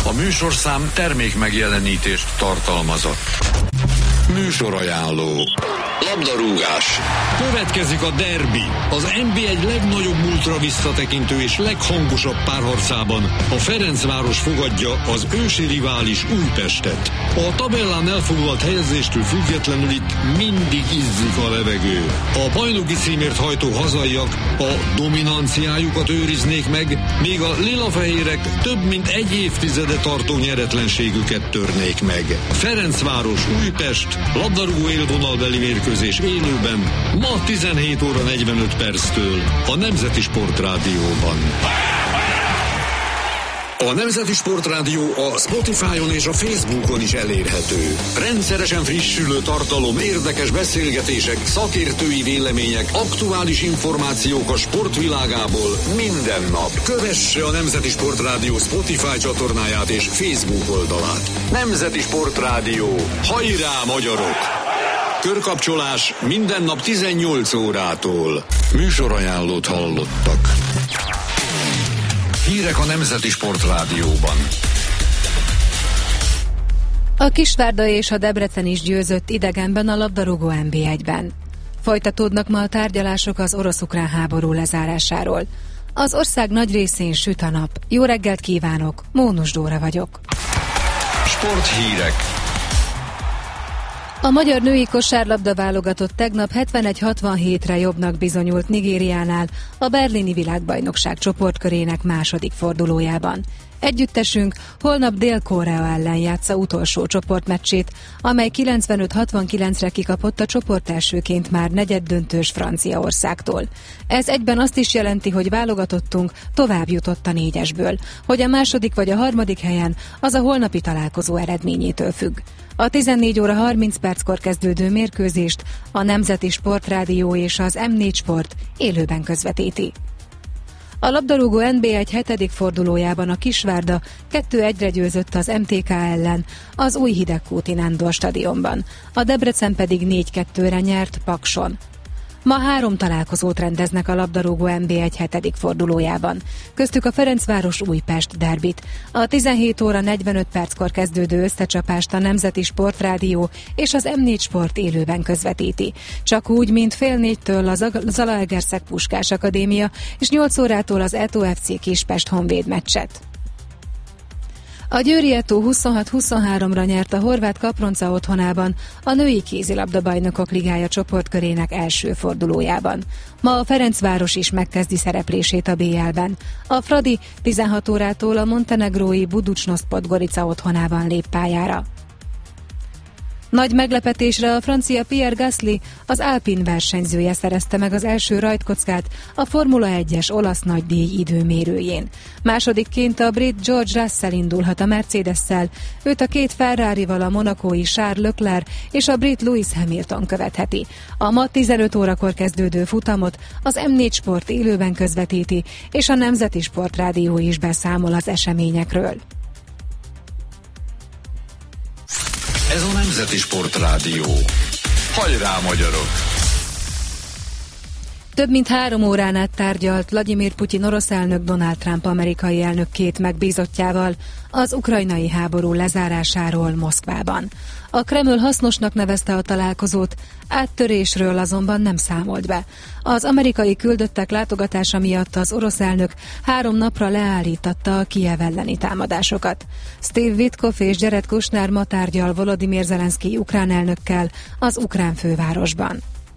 A műsorszám termék megjelenítést tartalmazott. Műsorajánló. Labdarúgás. Következik a derbi, az NB1 legnagyobb múltra visszatekintő és leghangosabb párharcában. A Ferencváros fogadja az ősi rivális Újpestet. A tabellán elfoglalt helyezéstől függetlenül itt mindig izzik a levegő. A bajnoki címért hajtó hazaiak a dominanciájukat őriznék meg, míg a lilafehérek több mint egy évtizede tartó nyeretlenségüket törnék meg. Ferencváros Újpest, labdarúgó élvonalbeli mérkőzés élőben, ma 17 óra 45 perctől a Nemzeti Sportrádióban. A Nemzeti Sportrádió a Spotify-on és a Facebookon is elérhető. Rendszeresen frissülő tartalom, érdekes beszélgetések, szakértői vélemények, aktuális információk a sportvilágából minden nap. Kövesse a Nemzeti Sportrádió Spotify csatornáját és Facebook oldalát. Nemzeti Sportrádió. Hajrá, magyarok! Körkapcsolás minden nap 18 órától. Műsorajánlót hallottak. Hírek a Nemzeti Sportrádióban. A Kisvárda és a Debrecen is győzött idegenben a labdarúgó NB1-ben. Folytatódnak ma a tárgyalások az orosz-ukrán háború lezárásáról. Az ország nagy részén süt a nap. Jó reggelt kívánok, Mónus Dóra vagyok. Sporthírek. A magyar női kosárlabda válogatott tegnap 71-67-re jobbnak bizonyult Nigériánál a berlini világbajnokság csoportkörének második fordulójában. Együttesünk holnap Dél-Korea ellen játsza utolsó csoportmeccsét, amely 95-69-re kikapott a csoport elsőként már negyeddöntős Franciaországtól. Ez egyben azt is jelenti, hogy válogatottunk tovább jutott a négyesből, hogy a második vagy a harmadik helyen az a holnapi találkozó eredményétől függ. A 14 óra 30 perckor kezdődő mérkőzést a Nemzeti Sportrádió és az M4 Sport élőben közvetíti. A labdarúgó NB1 7. fordulójában a Kisvárda 2-1-re győzött az MTK ellen az új Hidegkúti Nándor stadionban, a Debrecen pedig 4-2-re nyert Pakson. Ma 3 találkozót rendeznek a labdarúgó NB1 7. fordulójában, köztük a Ferencváros Újpest derbit. A 17 óra 45 perckor kezdődő összecsapást a Nemzeti Sportrádió és az M4 Sport élőben közvetíti. Csak úgy, mint fél 4-től a Zalaegerszeg Puskás Akadémia és 8 órától az Eto FC Kispest Honvéd meccset. A Győri Eto 26-23-ra nyert a horvát Kapronca otthonában a női kézilabda bajnokok ligája csoportkörének első fordulójában. Ma a Ferencváros is megkezdi szereplését a BL-ben. A Fradi 16 órától a montenegrói Budućnost Podgorica otthonában lép pályára. Nagy meglepetésre a francia Pierre Gasly, az Alpine versenyzője szerezte meg az első rajtkockát a Formula 1-es olasz nagydíj időmérőjén. Másodikként a brit George Russell indulhat a Mercedes-szel, őt a 2 Ferrarival a monacói Charles Leclerc és a brit Lewis Hamilton követheti. A ma 15 órakor kezdődő futamot az M4 Sport élőben közvetíti, és a Nemzeti Sportrádió is beszámol az eseményekről. Ez a Nemzeti Sportrádió. Hajrá, magyarok! Több mint 3 órán át tárgyalt Vladimir Putyin orosz elnök Donald Trump amerikai elnök 2 megbízottjával az ukrajnai háború lezárásáról Moszkvában. A Kreml hasznosnak nevezte a találkozót, áttörésről azonban nem számolt be. Az amerikai küldöttek látogatása miatt az orosz elnök 3 napra leállítatta a Kijev elleni támadásokat. Steve Witkoff és Jared Kushner ma tárgyal Volodymyr Zelenszkij ukrán elnökkel az ukrán fővárosban.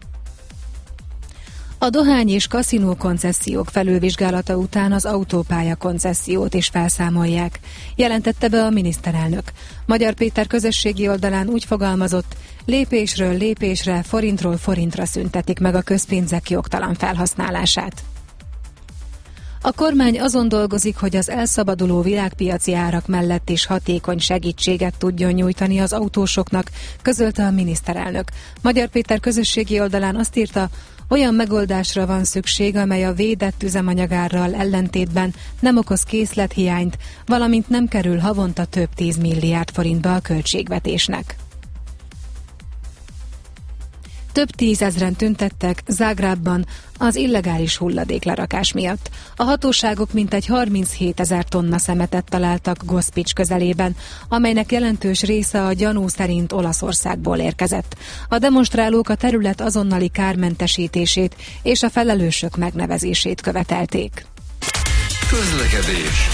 A dohány és kaszinó koncesziók felülvizsgálata után az autópálya koncesziót is felszámolják, jelentette be a miniszterelnök. Magyar Péter közösségi oldalán úgy fogalmazott, lépésről lépésre, forintról forintra szüntetik meg a közpénzek jogtalan felhasználását. A kormány azon dolgozik, hogy az elszabaduló világpiaci árak mellett is hatékony segítséget tudjon nyújtani az autósoknak, közölte a miniszterelnök. Magyar Péter közösségi oldalán azt írta, olyan megoldásra van szükség, amely a védett üzemanyagárral ellentétben nem okoz készlethiányt, valamint nem kerül havonta több 10 milliárd forintba a költségvetésnek. Több tízezren tüntettek Zágrábban az illegális hulladéklerakás miatt. A hatóságok mintegy 37 000 tonna szemetet találtak Gospics közelében, amelynek jelentős része a gyanú szerint Olaszországból érkezett. A demonstrálók a terület azonnali kármentesítését és a felelősök megnevezését követelték. Közlekedés.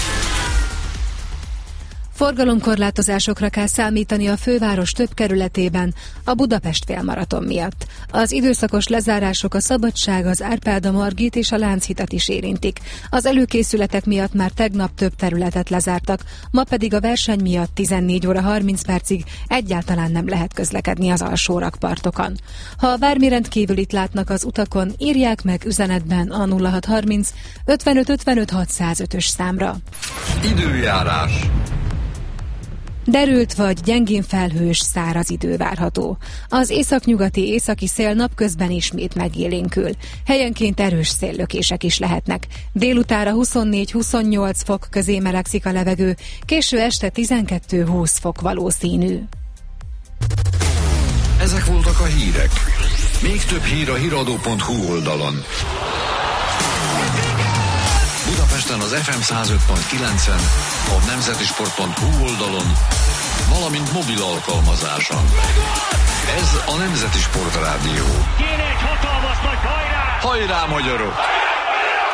Forgalomkorlátozásokra kell számítani a főváros több kerületében a Budapest félmaraton miatt. Az időszakos lezárások a Szabadság, az Árpád, Margit és a Lánchidat is érintik. Az előkészületek miatt már tegnap több területet lezártak, ma pedig a verseny miatt 14 óra 30 percig egyáltalán nem lehet közlekedni az alsó rakpartokon. Ha bármi rendkívülit látnak az utakon, írják meg üzenetben a 0630 55 55 605-ös számra. Időjárás. Derült vagy gyengén felhős, száraz idő várható. Az északnyugati északi szél napközben ismét megélénkül. Helyenként erős széllökések is lehetnek. Délutára 24-28 fok közé melegszik a levegő, késő este 12-20 fok valószínű. Ezek voltak a hírek. Még több hír a hiradó.hu oldalon. Budapesten az FM 105.9-en, a nemzetisport.hu oldalon, valamint mobil alkalmazáson. Ez a Nemzeti Sport Rádió. Kéne egy hatalmas nagy hajrá! Hajrá, magyarok!